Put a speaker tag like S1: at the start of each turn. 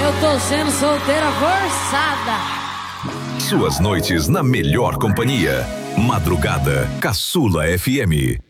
S1: Eu tô sendo solteira forçada.
S2: Suas noites na melhor companhia. Madrugada Caçula FM.